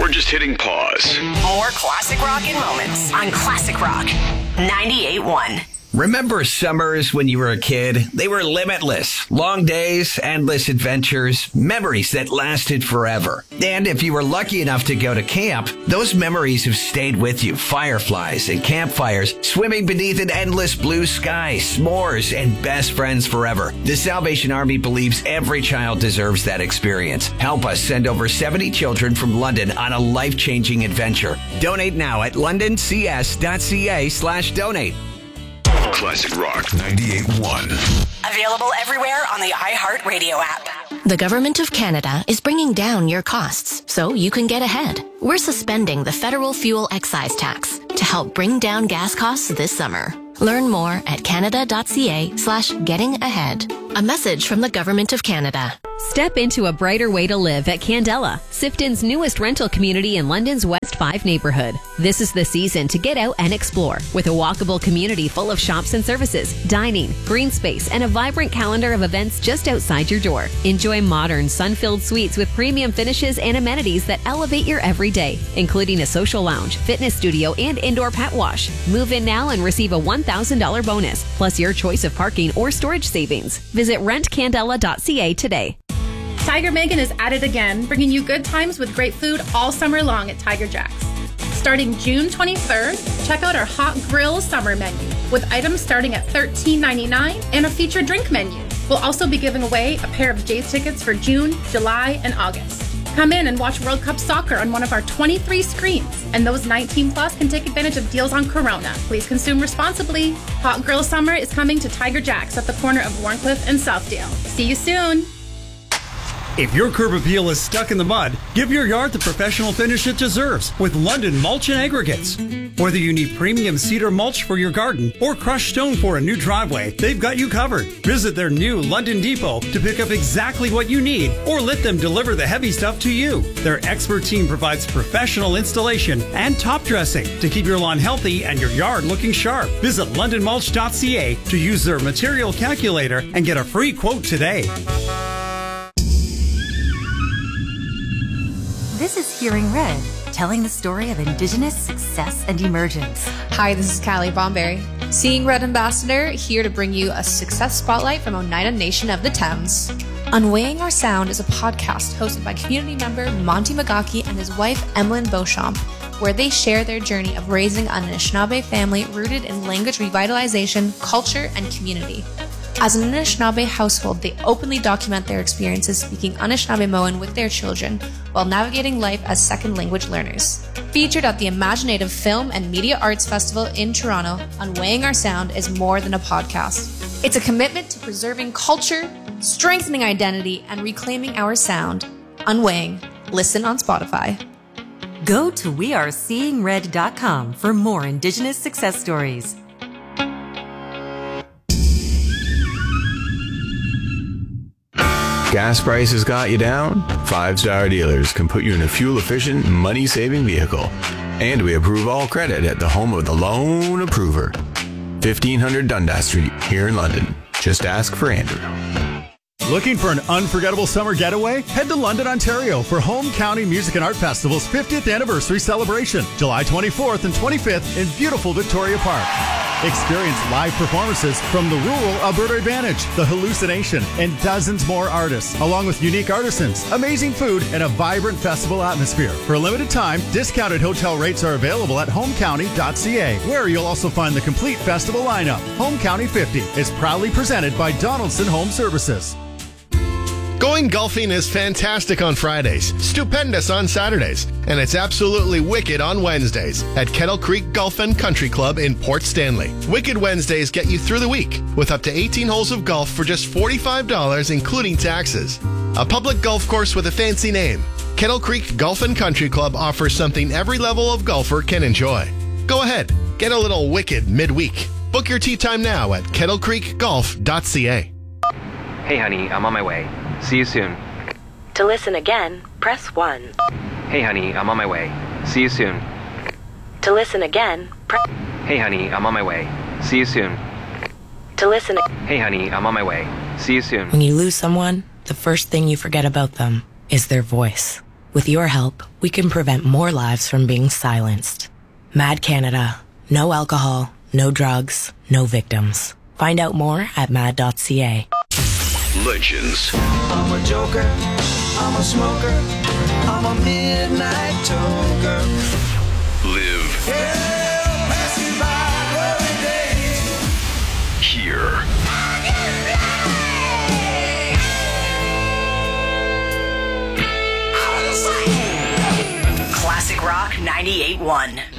We're just hitting pause. More classic rock in moments on Classic Rock 98.1. Remember summers when you were a kid? They were limitless. Long days, endless adventures, memories that lasted forever. And if you were lucky enough to go to camp, those memories have stayed with you. Fireflies and campfires, swimming beneath an endless blue sky, s'mores, and best friends forever. The Salvation Army believes every child deserves that experience. Help us send over 70 children from London on a life-changing adventure. Donate now at londoncs.ca/donate. Classic Rock 98.1. Available everywhere on the iHeartRadio app. The Government of Canada is bringing down your costs so you can get ahead. We're suspending the federal fuel excise tax to help bring down gas costs this summer. Learn more at canada.ca/getting-ahead. A message from the Government of Canada. Step into a brighter way to live at Candela, Sifton's newest rental community in London's West 5 neighborhood. This is the season to get out and explore with a walkable community full of shops and services, dining, green space, and a vibrant calendar of events just outside your door. Enjoy modern, sun-filled suites with premium finishes and amenities that elevate your everyday, including a social lounge, fitness studio, and indoor pet wash. Move in now and receive a $1,000 bonus, plus your choice of parking or storage savings. Visit rentcandela.ca today. Tiger Megan is at it again, bringing you good times with great food all summer long at Tiger Jack's. Starting June 23rd, check out our hot grill summer menu with items starting at $13.99 and a featured drink menu. We'll also be giving away a pair of Jays tickets for June, July, and August. Come in and watch World Cup soccer on one of our 23 screens, and those 19 plus can take advantage of deals on Corona. Please consume responsibly. Hot Grill Summer is coming to Tiger Jack's at the corner of Warncliffe and Southdale. See you soon. If your curb appeal is stuck in the mud, give your yard the professional finish it deserves with London Mulch and Aggregates. Whether you need premium cedar mulch for your garden or crushed stone for a new driveway, they've got you covered. Visit their new London Depot to pick up exactly what you need or let them deliver the heavy stuff to you. Their expert team provides professional installation and top dressing to keep your lawn healthy and your yard looking sharp. Visit londonmulch.ca to use their material calculator and get a free quote today. This is Hearing Red, telling the story of Indigenous success and emergence. Hi, this is Callie Bomberry, Seeing Red Ambassador, here to bring you a success spotlight from Oneida Nation of the Thames. Unweighing Our Sound is a podcast hosted by community member Monty Magaki and his wife Emlyn Beauchamp, where they share their journey of raising an Anishinaabe family rooted in language revitalization, culture, and community. As an Anishinaabe household, they openly document their experiences speaking Anishinaabemowin with their children while navigating life as second language learners. Featured at the Imaginative Film and Media Arts Festival in Toronto, Unweighing Our Sound is more than a podcast. It's a commitment to preserving culture, strengthening identity, and reclaiming our sound. Unweighing. Listen on Spotify. Go to weareseeingred.com for more Indigenous success stories. Gas prices got you down? 5-Star Dealers can put you in a fuel-efficient, money-saving vehicle. And we approve all credit at the home of the Loan Approver. 1500 Dundas Street, here in London. Just ask for Andrew. Looking for an unforgettable summer getaway? Head to London, Ontario for Home County Music and Art Festival's 50th anniversary celebration, July 24th and 25th in beautiful Victoria Park. Experience live performances from the Rural Alberta Advantage, The Hallucination, and dozens more artists, along with unique artisans, amazing food, and a vibrant festival atmosphere. For a limited time, discounted hotel rates are available at homecounty.ca, where you'll also find the complete festival lineup. Home County 50 is proudly presented by Donaldson Home Services. Going golfing is fantastic on Fridays, stupendous on Saturdays, and it's absolutely wicked on Wednesdays at Kettle Creek Golf and Country Club in Port Stanley. Wicked Wednesdays get you through the week with up to 18 holes of golf for just $45, including taxes. A public golf course with a fancy name. Kettle Creek Golf and Country Club offers something every level of golfer can enjoy. Go ahead, get a little wicked midweek. Book your tee time now at kettlecreekgolf.ca. Hey honey, I'm on my way. See you soon. To listen again, press 1. Hey honey, I'm on my way. See you soon. To listen again, press... Hey honey, I'm on my way. See you soon. To listen... Hey honey, I'm on my way. See you soon. When you lose someone, the first thing you forget about them is their voice. With your help, we can prevent more lives from being silenced. Mad Canada. No alcohol, no drugs, no victims. Find out more at mad.ca. Legends. I'm a joker, I'm a smoker, I'm a midnight toker. Live. Yeah, passing by every day. Here. Classic Rock 98.1.